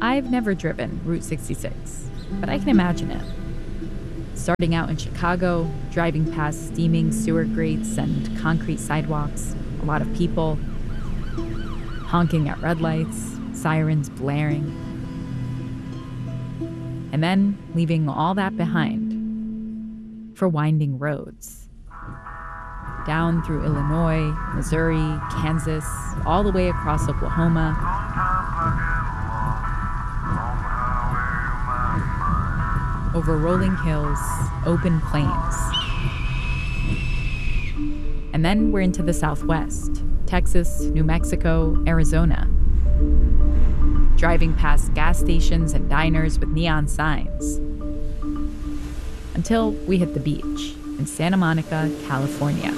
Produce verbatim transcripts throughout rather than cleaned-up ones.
I've never driven Route sixty-six, but I can imagine it. Starting out in Chicago, driving past steaming sewer grates and concrete sidewalks, a lot of people, honking at red lights, sirens blaring, and then leaving all that behind for winding roads. Down through Illinois, Missouri, Kansas, all the way across Oklahoma. Over rolling hills, open plains. And then we're into the Southwest, Texas, New Mexico, Arizona. Driving past gas stations and diners with neon signs. Until we hit the beach in Santa Monica, California.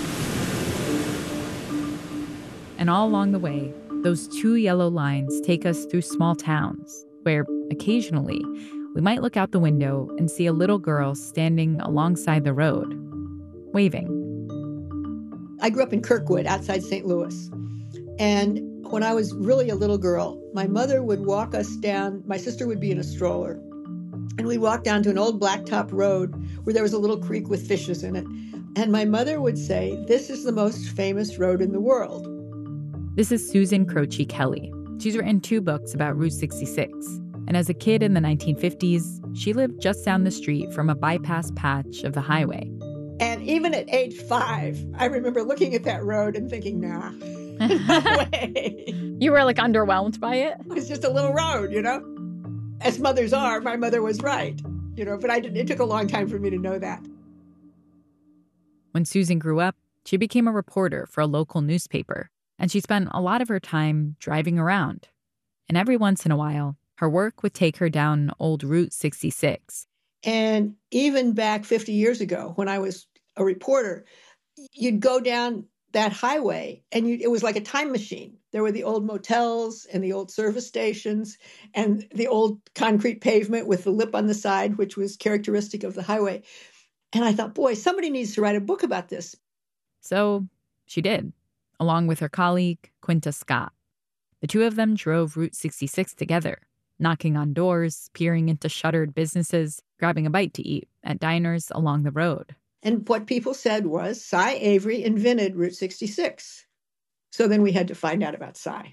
And all along the way, those two yellow lines take us through small towns where, occasionally, we might look out the window and see a little girl standing alongside the road, waving. I grew up in Kirkwood, outside Saint Louis. And when I was really a little girl, my mother would walk us down, my sister would be in a stroller, and we'd walk down to an old blacktop road where there was a little creek with fishes in it. And my mother would say, "This is the most famous road in the world." This is Susan Croce Kelly. She's written two books about Route sixty-six. And as a kid in the nineteen fifties, she lived just down the street from a bypass patch of the highway. And even at age five, I remember looking at that road and thinking, nah, no way. You were like underwhelmed by it? It's just a little road, you know? As mothers are, my mother was right, you know, but I didn't, it took a long time for me to know that. When Susan grew up, she became a reporter for a local newspaper, and she spent a lot of her time driving around. And every once in a while, her work would take her down old Route sixty-six. And even back fifty years ago, when I was a reporter, you'd go down that highway and you, it was like a time machine. There were the old motels and the old service stations and the old concrete pavement with the lip on the side, which was characteristic of the highway. And I thought, boy, somebody needs to write a book about this. So she did, along with her colleague, Quinta Scott. The two of them drove Route sixty-six together, knocking on doors, peering into shuttered businesses, grabbing a bite to eat at diners along the road. And what people said was, Cy Avery invented Route sixty-six. So then we had to find out about Cy.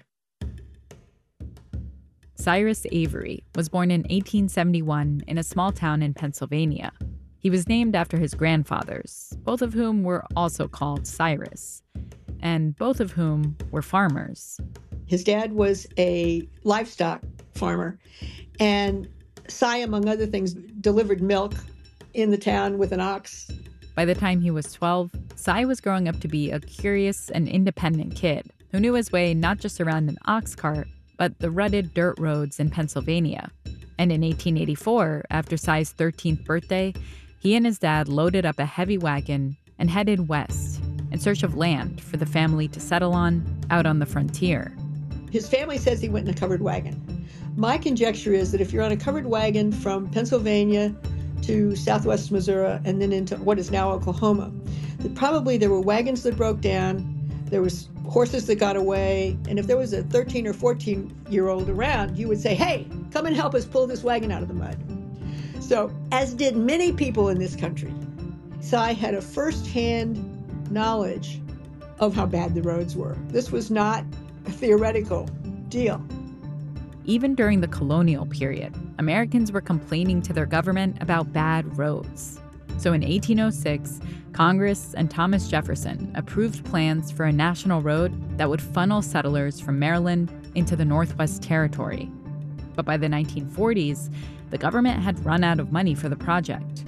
Cyrus Avery was born in eighteen seventy-one in a small town in Pennsylvania. He was named after his grandfathers, both of whom were also called Cyrus, and both of whom were farmers. His dad was a livestock farmer, and Cy, among other things, delivered milk in the town with an ox. By the time he was twelve, Cy was growing up to be a curious and independent kid who knew his way not just around an ox cart, but the rutted dirt roads in Pennsylvania. And in eighteen eighty-four, after Cy's thirteenth birthday, he and his dad loaded up a heavy wagon and headed west in search of land for the family to settle on out on the frontier. His family says he went in a covered wagon. My conjecture is that if you're on a covered wagon from Pennsylvania to southwest Missouri and then into what is now Oklahoma, that probably there were wagons that broke down, there was horses that got away, and if there was a thirteen or fourteen-year-old around, you would say, hey, come and help us pull this wagon out of the mud. So, as did many people in this country, Cy had a first-hand knowledge of how bad the roads were. This was not a theoretical deal. Even during the colonial period, Americans were complaining to their government about bad roads. So in eighteen oh six, Congress and Thomas Jefferson approved plans for a national road that would funnel settlers from Maryland into the Northwest Territory. But by the nineteen forties, the government had run out of money for the project.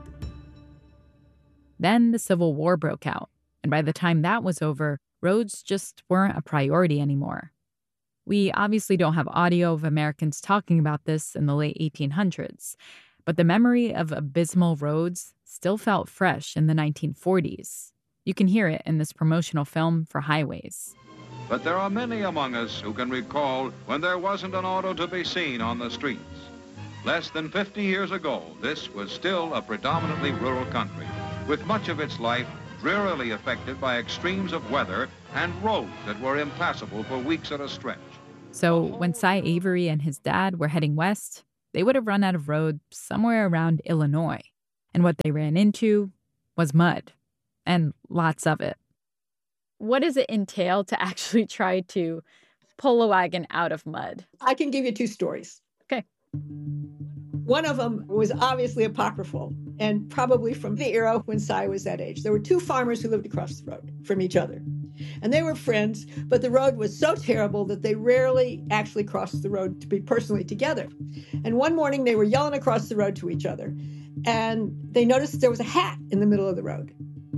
Then the Civil War broke out, and by the time that was over, roads just weren't a priority anymore. We obviously don't have audio of Americans talking about this in the late eighteen hundreds, but the memory of abysmal roads still felt fresh in the nineteen forties. You can hear it in this promotional film for highways. But there are many among us who can recall when there wasn't an auto to be seen on the streets. Less than fifty years ago, this was still a predominantly rural country, with much of its life drearily affected by extremes of weather and roads that were impassable for weeks at a stretch. So when Cy Avery and his dad were heading west, they would have run out of road somewhere around Illinois. And what they ran into was mud, and lots of it. What does it entail to actually try to pull a wagon out of mud? I can give you two stories. Okay. One of them was obviously apocryphal and probably from the era when Cy was that age. There were two farmers who lived across the road from each other. And they were friends, but the road was so terrible that they rarely actually crossed the road to be personally together. And one morning they were yelling across the road to each other, and they noticed there was a hat in the middle of the road.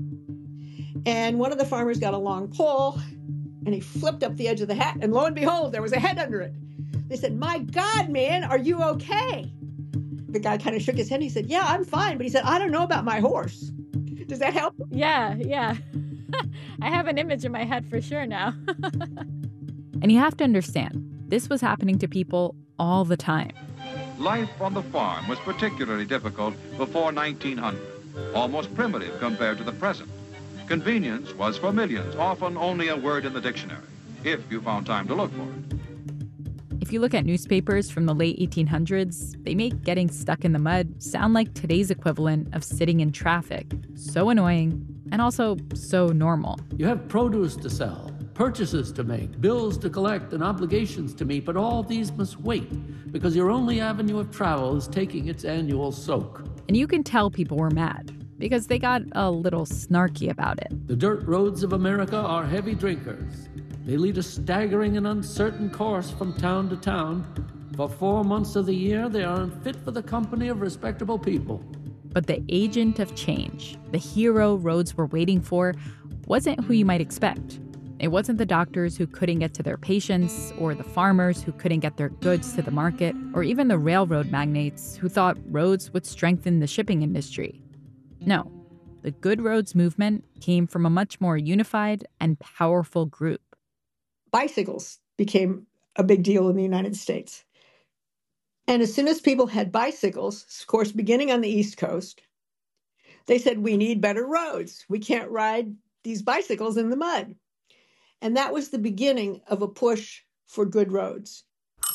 And one of the farmers got a long pole, and he flipped up the edge of the hat, and lo and behold, there was a head under it. They said, "My God, man, are you okay?" The guy kind of shook his head. He said, "Yeah, I'm fine." But he said, "I don't know about my horse." Does that help? Yeah, yeah. I have an image in my head for sure now. And you have to understand, this was happening to people all the time. Life on the farm was particularly difficult before nineteen hundred, almost primitive compared to the present. Convenience was for millions, often only a word in the dictionary, if you found time to look for it. If you look at newspapers from the late eighteen hundreds, they make getting stuck in the mud sound like today's equivalent of sitting in traffic. So annoying, and also so normal. You have produce to sell, purchases to make, bills to collect, and obligations to meet, but all these must wait because your only avenue of travel is taking its annual soak. And you can tell people were mad because they got a little snarky about it. The dirt roads of America are heavy drinkers. They lead a staggering and uncertain course from town to town. For four months of the year, they are unfit for the company of respectable people. But the agent of change, the hero roads were waiting for, wasn't who you might expect. It wasn't the doctors who couldn't get to their patients, or the farmers who couldn't get their goods to the market, or even the railroad magnates who thought roads would strengthen the shipping industry. No, the Good Roads movement came from a much more unified and powerful group. Bicycles became a big deal in the United States. And as soon as people had bicycles, of course, beginning on the East Coast, they said, we need better roads. We can't ride these bicycles in the mud. And that was the beginning of a push for good roads.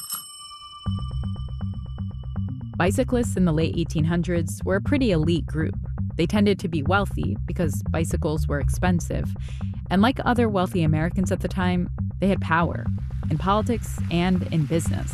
Bicyclists in the late eighteen hundreds were a pretty elite group. They tended to be wealthy because bicycles were expensive. And like other wealthy Americans at the time, they had power in politics and in business.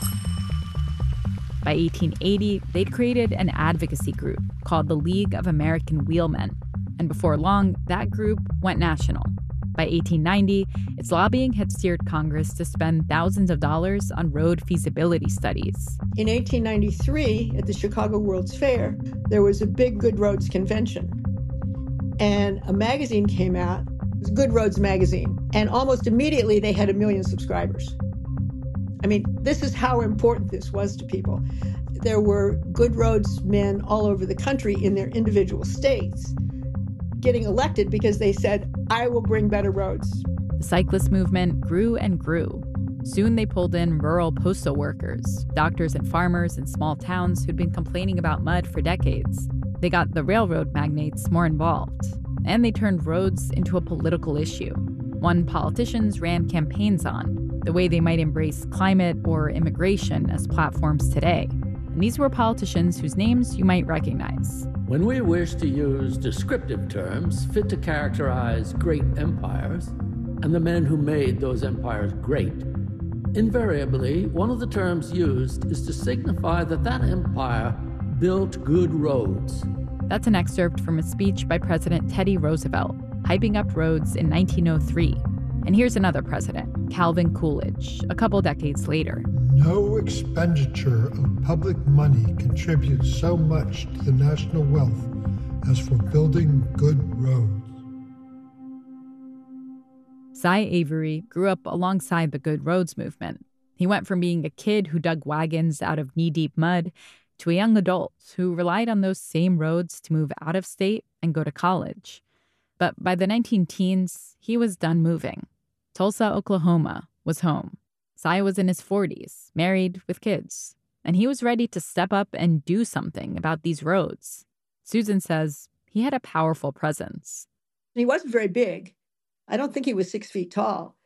By eighteen eighty, they'd created an advocacy group called the League of American Wheelmen. And before long, that group went national. By eighteen ninety, its lobbying had steered Congress to spend thousands of dollars on road feasibility studies. In eighteen ninety-three, at the Chicago World's Fair, there was a big Good Roads convention. And a magazine came out, it was Good Roads magazine, and almost immediately they had a million subscribers. I mean, this is how important this was to people. There were Good Roads men all over the country in their individual states getting elected because they said, I will bring better roads. The cyclist movement grew and grew. Soon they pulled in rural postal workers, doctors and farmers in small towns who'd been complaining about mud for decades. They got the railroad magnates more involved, and they turned roads into a political issue, one politicians ran campaigns on, the way they might embrace climate or immigration as platforms today. And these were politicians whose names you might recognize. When we wish to use descriptive terms fit to characterize great empires and the men who made those empires great, invariably, one of the terms used is to signify that that empire built good roads. That's an excerpt from a speech by President Teddy Roosevelt, hyping up roads in nineteen oh three. And here's another president, Calvin Coolidge, a couple decades later. No expenditure of public money contributes so much to the national wealth as for building good roads. Cy Avery grew up alongside the Good Roads movement. He went from being a kid who dug wagons out of knee-deep mud to a young adult who relied on those same roads to move out of state and go to college. But by the nineteen teens, he was done moving. Tulsa, Oklahoma was home. Cy was in his forties, married with kids, and he was ready to step up and do something about these roads. Susan says he had a powerful presence. He wasn't very big. I don't think he was six feet tall.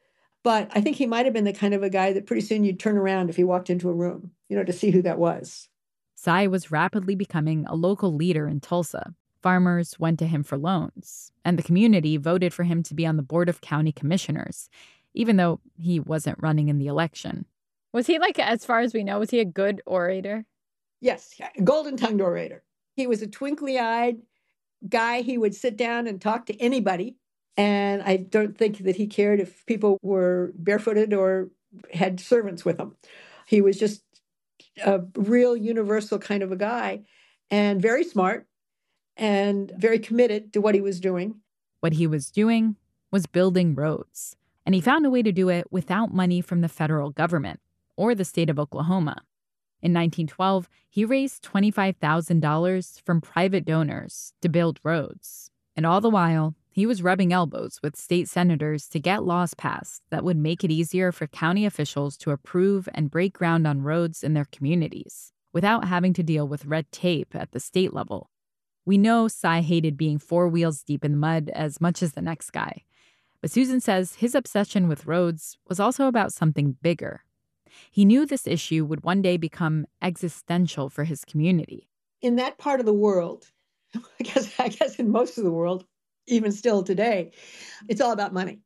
But I think he might have been the kind of a guy that pretty soon you'd turn around if he walked into a room, you know, to see who that was. Sy was rapidly becoming a local leader in Tulsa. Farmers went to him for loans, and the community voted for him to be on the Board of County Commissioners, even though he wasn't running in the election. Was he, like, as far as we know, was he a good orator? Yes, golden-tongued orator. He was a twinkly-eyed guy. He would sit down and talk to anybody, and I don't think that he cared if people were barefooted or had servants with them. He was just a real universal kind of a guy, and very smart, and very committed to what he was doing. What he was doing was building roads, and he found a way to do it without money from the federal government or the state of Oklahoma. In nineteen twelve, he raised twenty-five thousand dollars from private donors to build roads. And all the while, he was rubbing elbows with state senators to get laws passed that would make it easier for county officials to approve and break ground on roads in their communities without having to deal with red tape at the state level. We know Sy hated being four wheels deep in the mud as much as the next guy. But Susan says his obsession with roads was also about something bigger. He knew this issue would one day become existential for his community. In that part of the world, I guess, I guess in most of the world, even still today, it's all about money.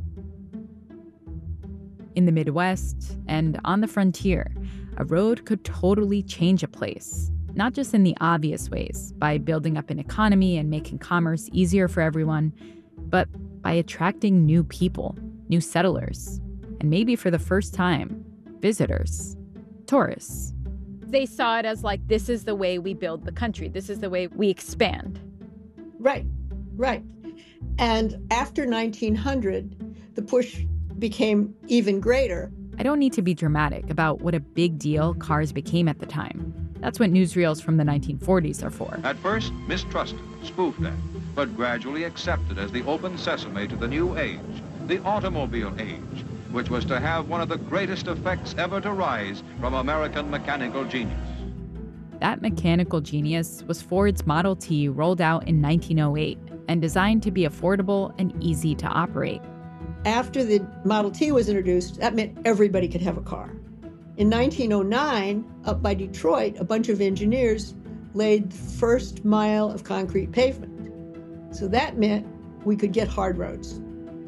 In the Midwest and on the frontier, a road could totally change a place. Not just in the obvious ways, by building up an economy and making commerce easier for everyone, but by attracting new people, new settlers, and maybe for the first time, visitors, tourists. They saw it as like, this is the way we build the country. This is the way we expand. Right, right. And after nineteen hundred, the push became even greater. I don't need to be dramatic about what a big deal cars became at the time. That's what newsreels from the nineteen forties are for. At first, mistrusted, spoofed at, but gradually accepted as the open sesame to the new age, the automobile age, which was to have one of the greatest effects ever to rise from American mechanical genius. That mechanical genius was Ford's Model T, rolled out in nineteen oh eight and designed to be affordable and easy to operate. After the Model T was introduced, that meant everybody could have a car. In nineteen oh nine, up by Detroit, a bunch of engineers laid the first mile of concrete pavement. So that meant we could get hard roads.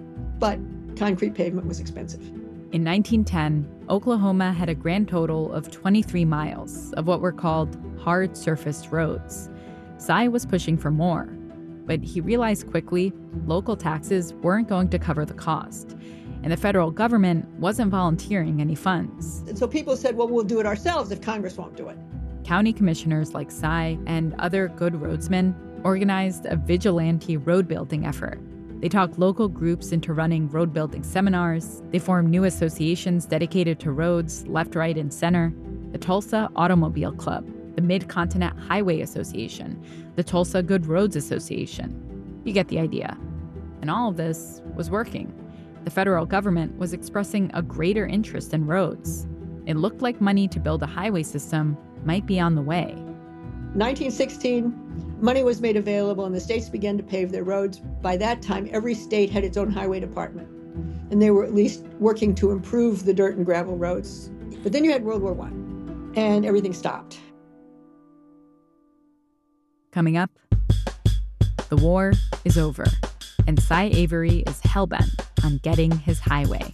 But concrete pavement was expensive. In nineteen ten, Oklahoma had a grand total of twenty-three miles of what were called hard surfaced roads. Sy was pushing for more, but he realized quickly local taxes weren't going to cover the cost, and the federal government wasn't volunteering any funds. And so people said, well, we'll do it ourselves if Congress won't do it. County commissioners like Sy and other good roadsmen organized a vigilante road building effort. They talked local groups into running road building seminars. They formed new associations dedicated to roads, left, right, and center. The Tulsa Automobile Club, the Mid-Continent Highway Association, the Tulsa Good Roads Association. You get the idea. And all of this was working. The federal government was expressing a greater interest in roads. It looked like money to build a highway system might be on the way. nineteen sixteen, money was made available and the states began to pave their roads. By that time, every state had its own highway department, and they were at least working to improve the dirt and gravel roads. But then you had World War One, and everything stopped. Coming up, the war is over, and Sy Avery is hellbent on getting his highway.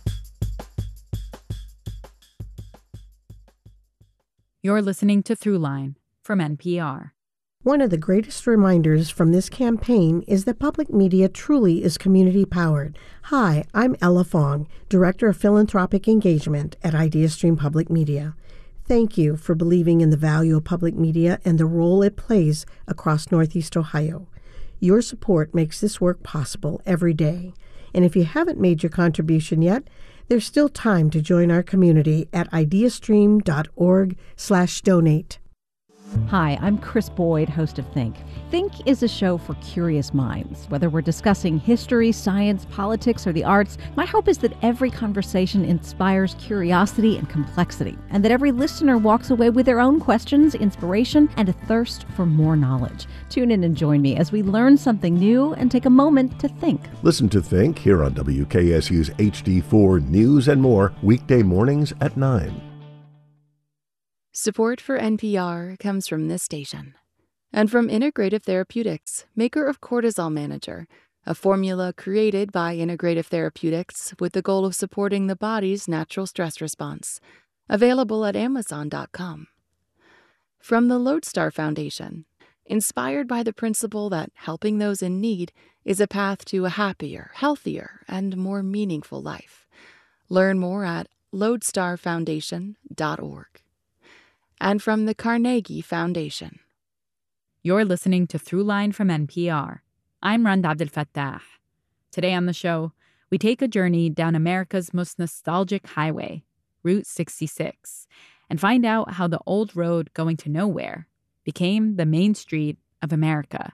You're listening to Throughline from N P R. One of the greatest reminders from this campaign is that public media truly is community-powered. Hi, I'm Ella Fong, Director of Philanthropic Engagement at IdeaStream Public Media. Thank you for believing in the value of public media and the role it plays across Northeast Ohio. Your support makes this work possible every day. And if you haven't made your contribution yet, there's still time to join our community at ideastream.org slash donate. Hi, I'm Chris Boyd, host of Think. Think is a show for curious minds. Whether we're discussing history, science, politics, or the arts, my hope is that every conversation inspires curiosity and complexity, and that every listener walks away with their own questions, inspiration, and a thirst for more knowledge. Tune in and join me as we learn something new and take a moment to think. Listen to Think here on W K S U's H D four News and More, weekday mornings at nine. Support for N P R comes from this station and from Integrative Therapeutics, maker of Cortisol Manager, a formula created by Integrative Therapeutics with the goal of supporting the body's natural stress response. Available at amazon dot com. From the Lodestar Foundation, inspired by the principle that helping those in need is a path to a happier, healthier, and more meaningful life. Learn more at lodestar foundation dot org. And from the Carnegie Foundation. You're listening to Throughline from N P R. I'm Randa Abdel Fattah. Today on the show, we take a journey down America's most nostalgic highway, Route sixty-six, and find out how the old road going to nowhere became the main street of America.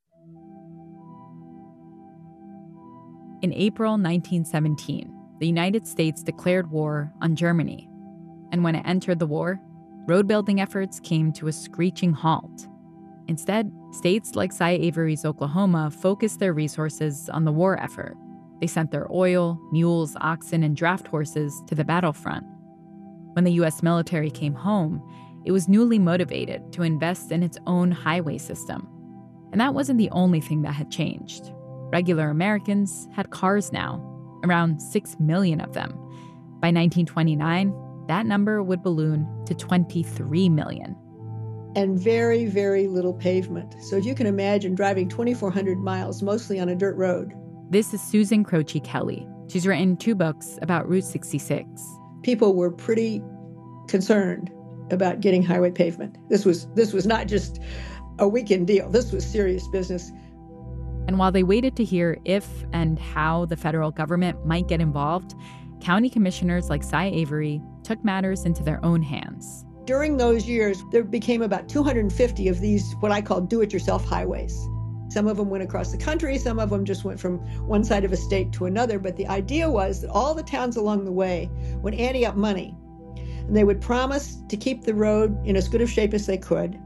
In April nineteen seventeen, the United States declared war on Germany. And when it entered the war, road-building efforts came to a screeching halt. Instead, states like Cy Avery's Oklahoma focused their resources on the war effort. They sent their oil, mules, oxen, and draft horses to the battlefront. When the U S military came home, it was newly motivated to invest in its own highway system. And that wasn't the only thing that had changed. Regular Americans had cars now, around six million of them. By nineteen twenty-nine, that number would balloon to twenty-three million. And very, very little pavement. So if you can imagine driving twenty-four hundred miles, mostly on a dirt road. This is Susan Croce Kelly. She's written two books about Route sixty-six. People were pretty concerned about getting highway pavement. This was this was not just a weekend deal. This was serious business. And while they waited to hear if and how the federal government might get involved, county commissioners like Cy Avery took matters into their own hands. During those years, there became about two hundred fifty of these, what I call do-it-yourself highways. Some of them went across the country, some of them just went from one side of a state to another. But the idea was that all the towns along the way would ante up money. And they would promise to keep the road in as good of shape as they could.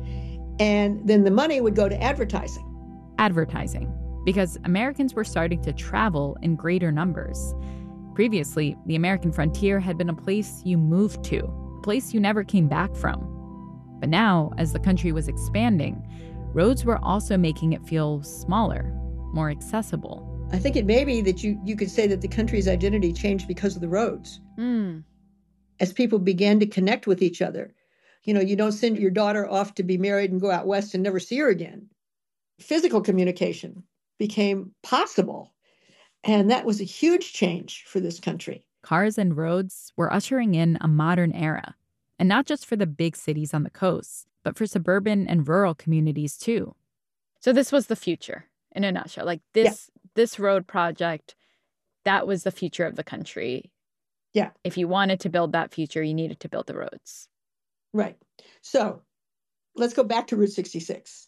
And then the money would go to advertising. Advertising, because Americans were starting to travel in greater numbers. Previously, the American frontier had been a place you moved to, a place you never came back from. But now, as the country was expanding, roads were also making it feel smaller, more accessible. I think it may be that you, you could say that the country's identity changed because of the roads. Mm. As people began to connect with each other. You know, you don't send your daughter off to be married and go out west and never see her again. Physical communication became possible. And that was a huge change for this country. Cars and roads were ushering in a modern era. And not just for the big cities on the coast, but for suburban and rural communities too. So this was the future in a nutshell. Like this, yeah. this road project, that was the future of the country. Yeah. If you wanted to build that future, you needed to build the roads. Right. So let's go back to Route sixty-six.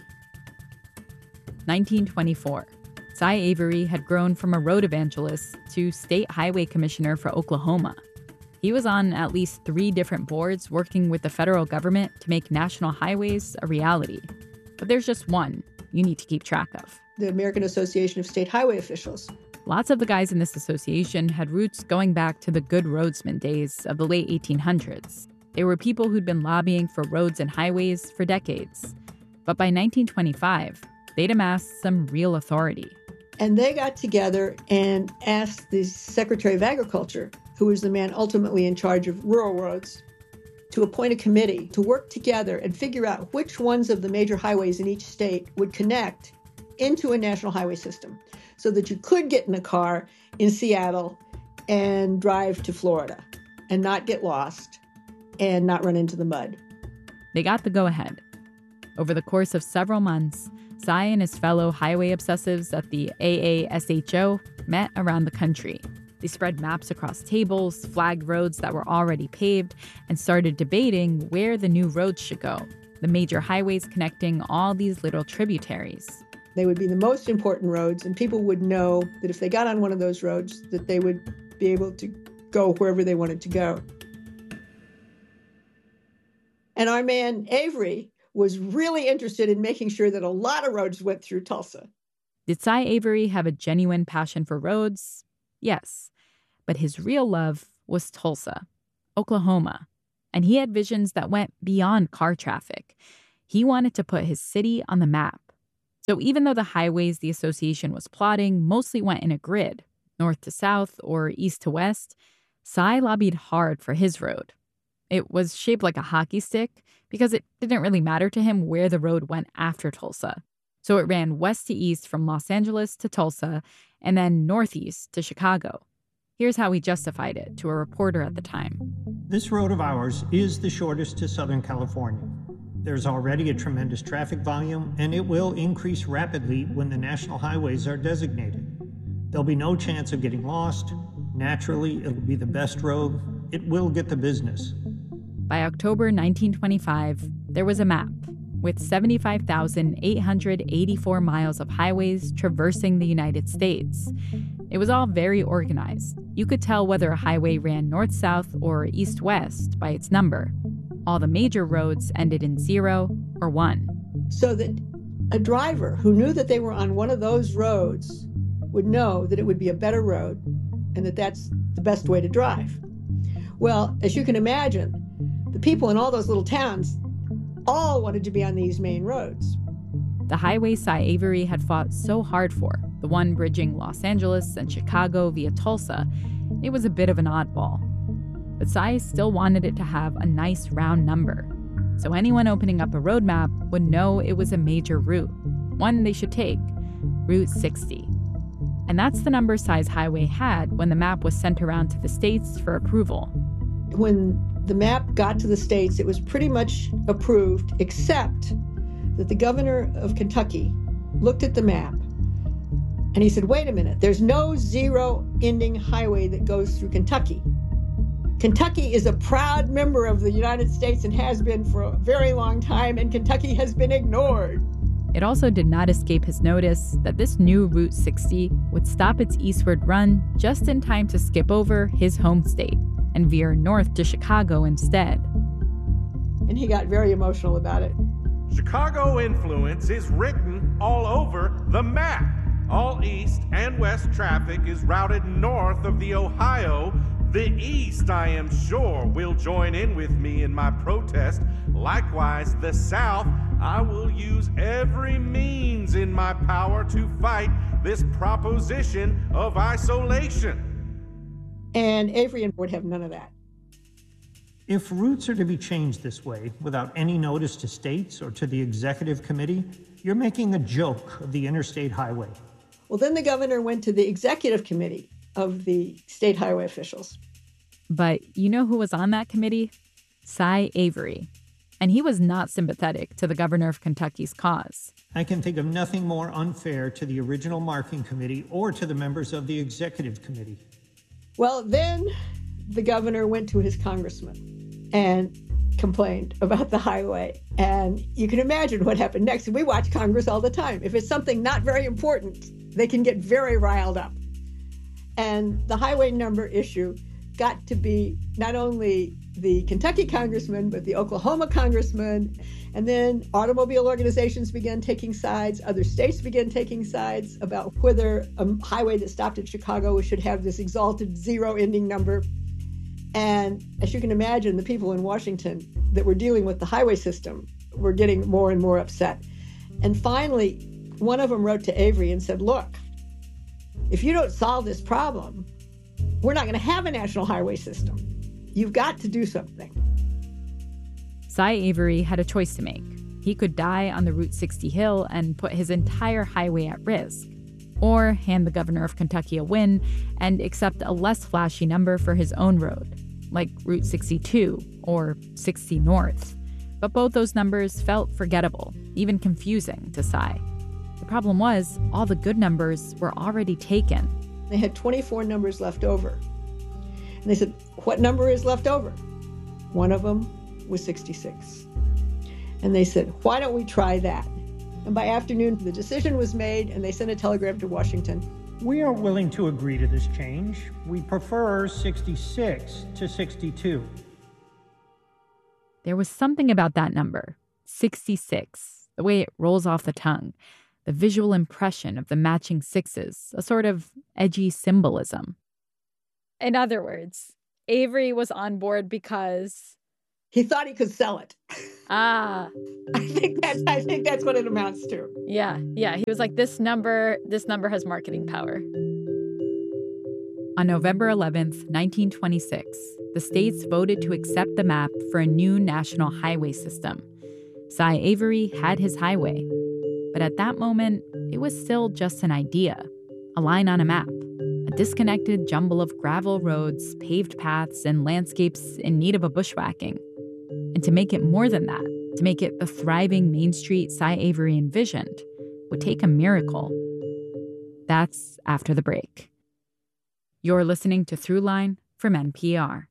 nineteen twenty-four. Cy Avery had grown from a road evangelist to state highway commissioner for Oklahoma. He was on at least three different boards working with the federal government to make national highways a reality. But there's just one you need to keep track of. The American Association of State Highway Officials. Lots of the guys in this association had roots going back to the Good Roadsman days of the late eighteen hundreds. They were people who'd been lobbying for roads and highways for decades. But by nineteen twenty-five, they'd amassed some real authority. And they got together and asked the Secretary of Agriculture, who was the man ultimately in charge of rural roads, to appoint a committee to work together and figure out which ones of the major highways in each state would connect into a national highway system so that you could get in a car in Seattle and drive to Florida and not get lost and not run into the mud. They got the go-ahead. Over the course of several months, Cy and his fellow highway obsessives at the A A S H O met around the country. They spread maps across tables, flagged roads that were already paved, and started debating where the new roads should go. the major highways connecting all these little tributaries. They would be the most important roads, and people would know that if they got on one of those roads, that they would be able to go wherever they wanted to go. And our man Avery was really interested in making sure that a lot of roads went through Tulsa. Did Cy Avery have a genuine passion for roads? Yes. But his real love was Tulsa, Oklahoma. And he had visions that went beyond car traffic. He wanted to put his city on the map. So even though the highways the association was plotting mostly went in a grid, north to south or east to west, Cy lobbied hard for his road. It was shaped like a hockey stick because it didn't really matter to him where the road went after Tulsa. So it ran west to east from Los Angeles to Tulsa and then northeast to Chicago. Here's how he justified it to a reporter at the time. This road of ours is the shortest to Southern California. There's already a tremendous traffic volume, and it will increase rapidly when the national highways are designated. There'll be no chance of getting lost. Naturally, it'll be the best road. It will get the business. By October nineteen twenty-five, there was a map with seventy-five thousand eight hundred eighty-four miles of highways traversing the United States. It was all very organized. You could tell whether a highway ran north-south or east-west by its number. All the major roads ended in zero or one. So that a driver who knew that they were on one of those roads would know that it would be a better road and that that's the best way to drive. Well, as you can imagine, the people in all those little towns all wanted to be on these main roads. The highway Cy Avery had fought so hard for, the one bridging Los Angeles and Chicago via Tulsa, it was a bit of an oddball. But Cy still wanted it to have a nice round number, so anyone opening up a road map would know it was a major route, one they should take, Route sixty. And that's the number Cy's highway had when the map was sent around to the states for approval. When the map got to the states, it was pretty much approved, except that the governor of Kentucky looked at the map and he said, wait a minute, there's no zero-ending highway that goes through Kentucky. Kentucky is a proud member of the United States and has been for a very long time, and Kentucky has been ignored. It also did not escape his notice that this new Route sixty would stop its eastward run just in time to skip over his home state and veer north to Chicago instead. And he got very emotional about it. Chicago influence is written all over the map. All east and west traffic is routed north of the Ohio. The East, I am sure, will join in with me in my protest. Likewise, the South, I will use every means in my power to fight this proposition of isolation. And Avery would have none of that. If routes are to be changed this way, without any notice to states or to the executive committee, you're making a joke of the interstate highway. Well, then the governor went to the executive committee of the state highway officials. But you know who was on that committee? Cy Avery. And he was not sympathetic to the governor of Kentucky's cause. I can think of nothing more unfair to the original marking committee or to the members of the executive committee. Well, then the governor went to his congressman and complained about the highway. And you can imagine what happened next. We watch Congress all the time. If it's something not very important, they can get very riled up. And the highway number issue got to be not only the Kentucky congressman, but the Oklahoma congressman. And then automobile organizations began taking sides. Other states began taking sides about whether a highway that stopped at Chicago should have this exalted zero-ending number. And as you can imagine, the people in Washington that were dealing with the highway system were getting more and more upset. And finally, one of them wrote to Avery and said, look, if you don't solve this problem, we're not going to have a national highway system. You've got to do something. Cy Avery had a choice to make. He could die on the Route sixty hill and put his entire highway at risk, or hand the governor of Kentucky a win and accept a less flashy number for his own road, like Route sixty-two or sixty North. But both those numbers felt forgettable, even confusing to Cy. The problem was, all the good numbers were already taken. They had twenty-four numbers left over. And they said, what number is left over? One of them was sixty-six. And they said, why don't we try that? And by afternoon, the decision was made, and they sent a telegram to Washington. We are willing to agree to this change. We prefer sixty-six to sixty-two. There was something about that number, sixty-six, the way it rolls off the tongue, the visual impression of the matching sixes, a sort of edgy symbolism. In other words, Avery was on board because he thought he could sell it. Ah. I think that's I think that's what it amounts to. Yeah, yeah. He was like, this number, this number has marketing power. On November eleventh, nineteen twenty-six, the states voted to accept the map for a new national highway system. Cy Avery had his highway. But at that moment, it was still just an idea, a line on a map, a disconnected jumble of gravel roads, paved paths, and landscapes in need of a bushwhacking. And to make it more than that, to make it the thriving Main Street Cy Avery envisioned, would take a miracle. That's after the break. You're listening to Throughline from N P R.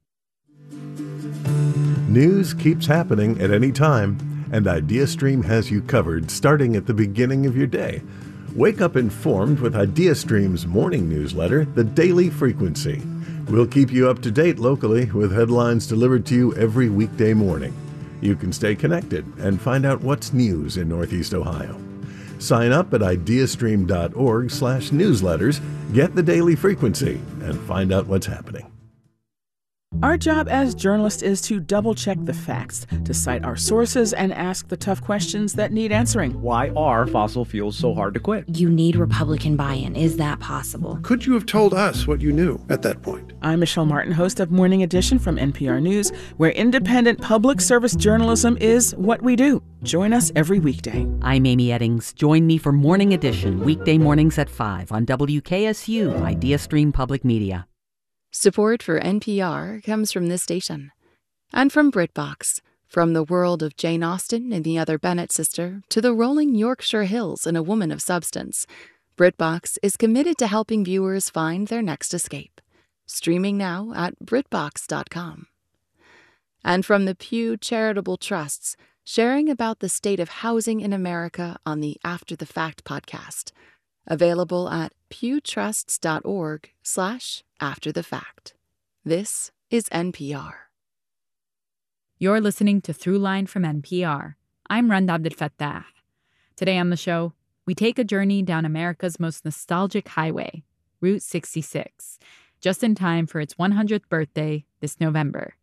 News keeps happening at any time, and IdeaStream has you covered starting at the beginning of your day. Wake up informed with IdeaStream's morning newsletter, The Daily Frequency. We'll keep you up to date locally with headlines delivered to you every weekday morning. You can stay connected and find out what's news in Northeast Ohio. Sign up at ideastream.org slash newsletters, get The Daily Frequency, and find out what's happening. Our job as journalists is to double-check the facts, to cite our sources, and ask the tough questions that need answering. Why are fossil fuels so hard to quit? You need Republican buy-in. Is that possible? Could you have told us what you knew at that point? I'm Michelle Martin, host of Morning Edition from N P R News, where independent public service journalism is what we do. Join us every weekday. I'm Amy Eddings. Join me for Morning Edition, weekday mornings at five on W K S U, IdeaStream Public Media. Support for N P R comes from this station. And from BritBox, from the world of Jane Austen and the Other Bennet Sister to the rolling Yorkshire Hills and A Woman of Substance, BritBox is committed to helping viewers find their next escape. Streaming now at Britbox dot com. And from the Pew Charitable Trusts, sharing about the state of housing in America on the After the Fact podcast. Available at pewtrusts.org slash after the fact. This is N P R. You're listening to Throughline from N P R. I'm Rand Abdelfattah. Today on the show, we take a journey down America's most nostalgic highway, Route sixty-six, just in time for its one hundredth birthday this November.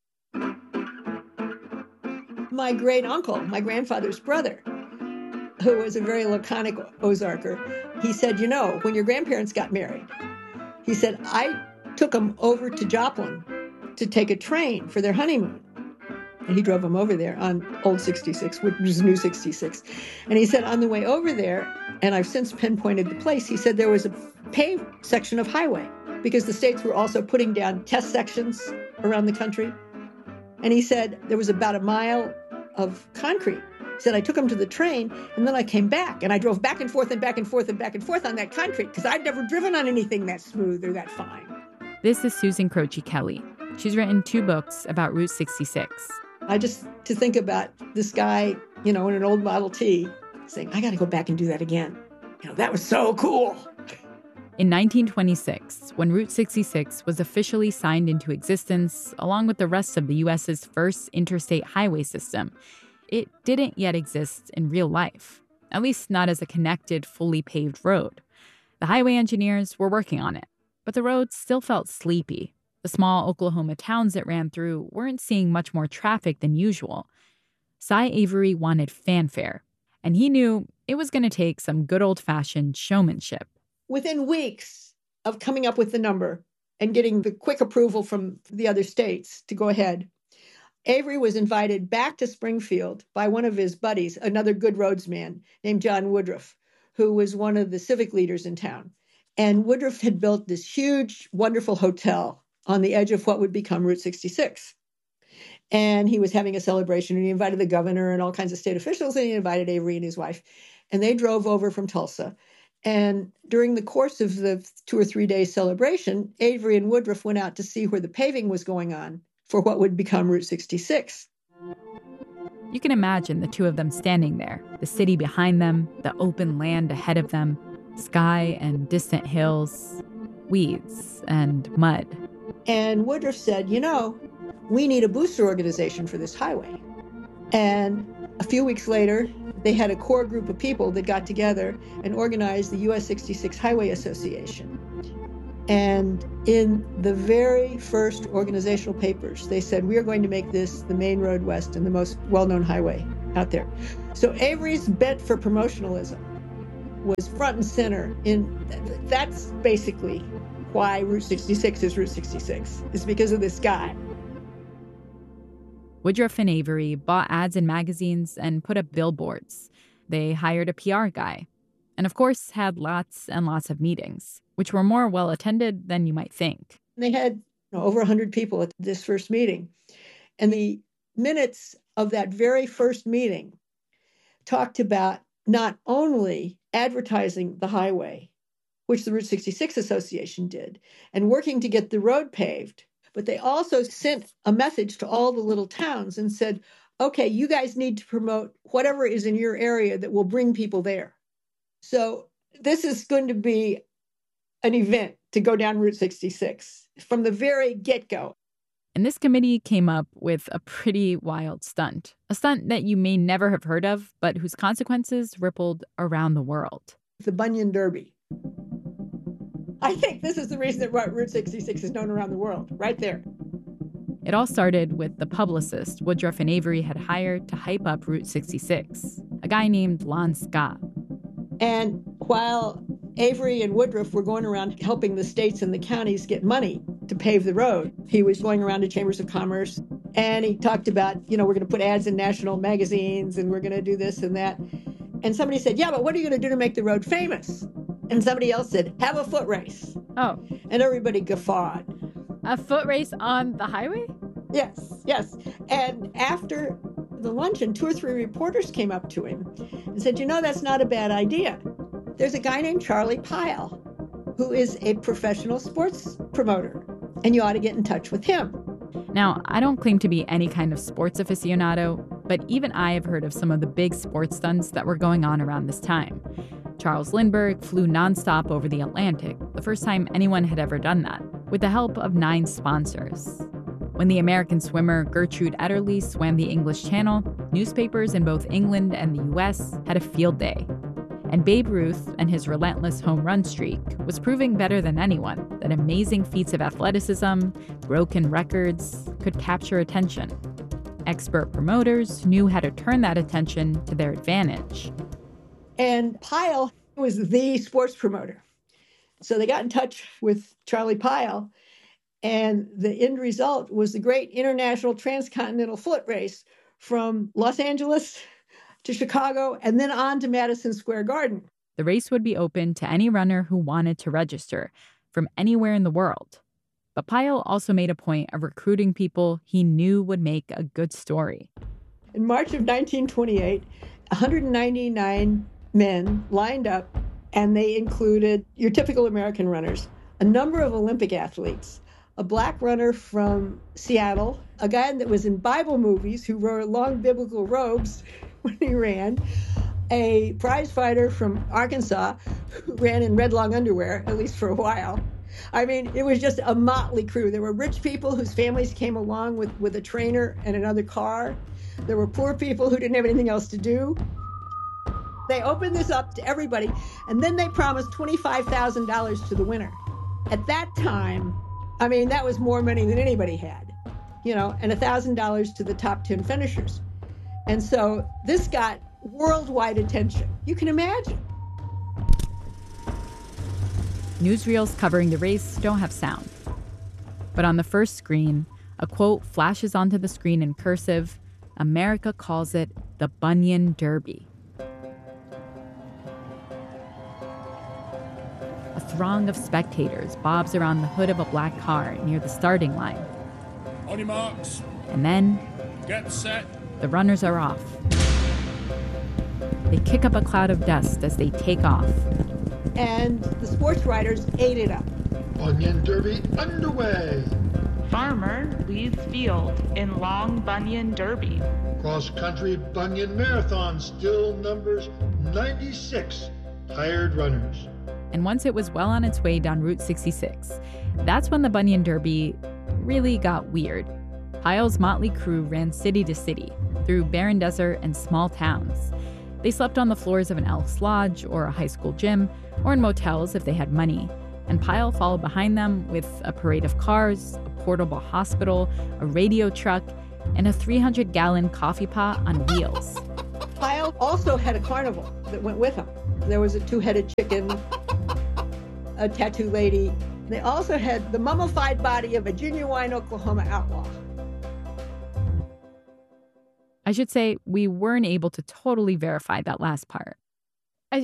My great uncle, my grandfather's brother, who was a very laconic Ozarker, he said, you know, when your grandparents got married, he said, I took them over to Joplin to take a train for their honeymoon. And he drove them over there on old sixty-six, which was new sixty-six. And he said on the way over there, and I've since pinpointed the place, he said there was a paved section of highway because the states were also putting down test sections around the country. And he said there was about a mile of concrete. He said, I took him to the train, and then I came back, and I drove back and forth and back and forth and back and forth on that concrete because I'd never driven on anything that smooth or that fine. This is Susan Croce Kelly. She's written two books about Route sixty-six. I just, to think about this guy, you know, in an old Model T saying, I got to go back and do that again. You know, that was so cool. In nineteen twenty-six, when Route sixty-six was officially signed into existence, along with the rest of the U S's first interstate highway system, it didn't yet exist in real life, at least not as a connected, fully paved road. The highway engineers were working on it, but the road still felt sleepy. The small Oklahoma towns it ran through weren't seeing much more traffic than usual. Cy Avery wanted fanfare, and he knew it was going to take some good old-fashioned showmanship. Within weeks of coming up with the number and getting the quick approval from the other states to go ahead, Avery was invited back to Springfield by one of his buddies, another good roads man named John Woodruff, who was one of the civic leaders in town. And Woodruff had built this huge, wonderful hotel on the edge of what would become Route sixty-six. And he was having a celebration, and he invited the governor and all kinds of state officials, and he invited Avery and his wife. And they drove over from Tulsa. And during the course of the two or three day celebration, Avery and Woodruff went out to see where the paving was going on for what would become Route sixty-six. You can imagine the two of them standing there, the city behind them, the open land ahead of them, sky and distant hills, weeds and mud. And Woodruff said, you know, we need a booster organization for this highway. And a few weeks later, they had a core group of people that got together and organized the U S sixty-six Highway Association. And in the very first organizational papers, they said, we are going to make this the main road west and the most well-known highway out there. So Avery's bet for promotionalism was front and center. In that's basically why Route sixty-six is Route sixty-six. It's because of this guy. Woodruff and Avery bought ads in magazines and put up billboards. They hired a P R guy. And of course, had lots and lots of meetings, which were more well-attended than you might think. They had you know, over one hundred people at this first meeting. And the minutes of that very first meeting talked about not only advertising the highway, which the Route sixty-six Association did, and working to get the road paved, but they also sent a message to all the little towns and said, okay, you guys need to promote whatever is in your area that will bring people there. So this is going to be an event to go down Route sixty-six from the very get-go. And this committee came up with a pretty wild stunt, a stunt that you may never have heard of, but whose consequences rippled around the world. The Bunyan Derby. I think this is the reason that Route sixty-six is known around the world, right there. It all started with the publicist Woodruff and Avery had hired to hype up Route sixty-six, a guy named Lon Scott. And while Avery and Woodruff were going around helping the states and the counties get money to pave the road, he was going around to chambers of commerce, and he talked about, you know, we're going to put ads in national magazines, and we're going to do this and that. And somebody said, yeah, but what are you going to do to make the road famous? And somebody else said, have a foot race. Oh. And everybody guffawed. A foot race on the highway? Yes, yes. And after the luncheon, two or three reporters came up to him and said, you know, that's not a bad idea. There's a guy named Charlie Pyle, who is a professional sports promoter, and you ought to get in touch with him. Now, I don't claim to be any kind of sports aficionado, but even I have heard of some of the big sports stunts that were going on around this time. Charles Lindbergh flew nonstop over the Atlantic, the first time anyone had ever done that, with the help of nine sponsors. When the American swimmer Gertrude Ederle swam the English Channel, newspapers in both England and the U S had a field day. And Babe Ruth and his relentless home run streak was proving better than anyone that amazing feats of athleticism, broken records, could capture attention. Expert promoters knew how to turn that attention to their advantage. And Pyle was the sports promoter. So they got in touch with Charlie Pyle, and the end result was the great international transcontinental foot race from Los Angeles to Chicago and then on to Madison Square Garden. The race would be open to any runner who wanted to register from anywhere in the world. But Pyle also made a point of recruiting people he knew would make a good story. In March of nineteen twenty-eight, one hundred ninety-nine men lined up, and they included your typical American runners, a number of Olympic athletes, a black runner from Seattle, a guy that was in Bible movies who wore long biblical robes when he ran, a prize fighter from Arkansas who ran in red long underwear, at least for a while. I mean, it was just a motley crew. There were rich people whose families came along with, with a trainer and another car. There were poor people who didn't have anything else to do. They opened this up to everybody, and then they promised twenty-five thousand dollars to the winner. At that time, I mean, that was more money than anybody had, you know, and one thousand dollars to the top ten finishers. And so this got worldwide attention. You can imagine. Newsreels covering the race don't have sound. But on the first screen, a quote flashes onto the screen in cursive. America calls it the Bunyan Derby. A throng of spectators bobs around the hood of a black car near the starting line. On your marks. And then, get set. The runners are off. They kick up a cloud of dust as they take off. And the sports writers ate it up. Bunyan Derby underway. farmer leads field in long bunion derby. Cross-country bunion marathon still numbers ninety-six tired runners. And once it was well on its way down Route sixty-six, that's when the Bunion Derby really got weird. Pyle's motley crew ran city to city, through barren desert and small towns. They slept on the floors of an Elks Lodge or a high school gym, or in motels if they had money. And Pyle followed behind them with a parade of cars, a portable hospital, a radio truck, and a three hundred gallon coffee pot on wheels. Pyle also had a carnival that went with him. There was a two-headed chicken, a tattoo lady. They also had the mummified body of a genuine Oklahoma outlaw. I should say we weren't able to totally verify that last part.